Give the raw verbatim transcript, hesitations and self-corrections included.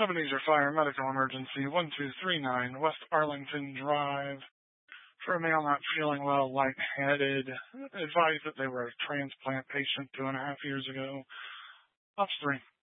Ebenezer Fire Medical Emergency, one two three nine West Arlington Drive. For a male not feeling well, lightheaded, advised that they were a transplant patient two and a half years ago. Ops three.